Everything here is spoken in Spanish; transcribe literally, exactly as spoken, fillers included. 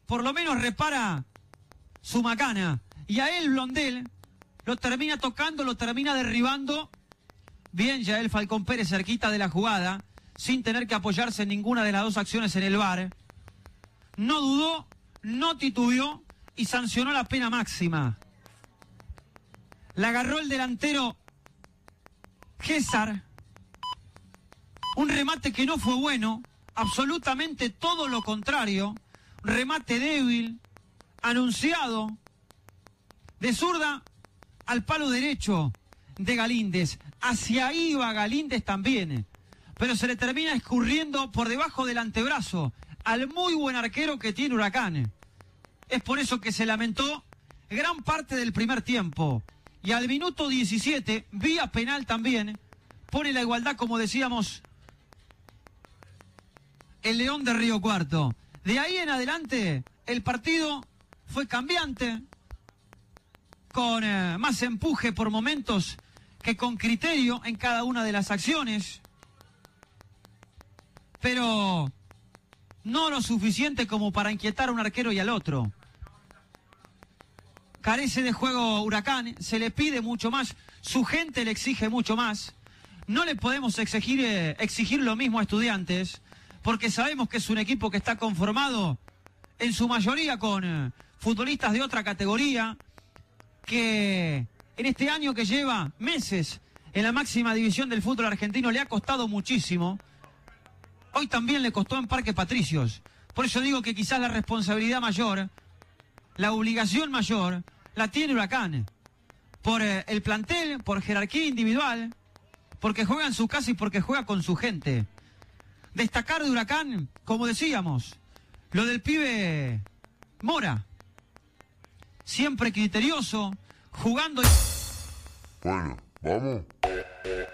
por lo menos repara su macana. Y a él, Blondel, lo termina tocando, lo termina derribando. Bien, Yael Falcón Pérez cerquita de la jugada, sin tener que apoyarse en ninguna de las dos acciones en el V A R. No dudó, no titubeó y sancionó la pena máxima. La agarró el delantero César. Un remate que no fue bueno, absolutamente todo lo contrario. Remate débil, anunciado, de zurda al palo derecho de Galíndez. Hacia ahí iba Galíndez también, pero se le termina escurriendo por debajo del antebrazo al muy buen arquero que tiene Huracán. Es por eso que se lamentó gran parte del primer tiempo. Y al minuto diecisiete, vía penal también, pone la igualdad, como decíamos, el León de Río Cuarto. De ahí en adelante, el partido fue cambiante, con eh, más empuje por momentos que con criterio en cada una de las acciones, pero no lo suficiente como para inquietar a un arquero y al otro. Carece de juego Huracán, se le pide mucho más, su gente le exige mucho más. No le podemos exigir, eh, exigir lo mismo a Estudiantes, porque sabemos que es un equipo que está conformado en su mayoría con eh, futbolistas de otra categoría, que en este año que lleva meses en la máxima división del fútbol argentino le ha costado muchísimo. Hoy también le costó en Parque Patricios. Por eso digo que quizás la responsabilidad mayor, la obligación mayor, la tiene Huracán. Por eh, el plantel, por jerarquía individual, porque juega en su casa y porque juega con su gente. Destacar de Huracán, como decíamos, lo del pibe Mora. Siempre criterioso, jugando... Bueno, vamos.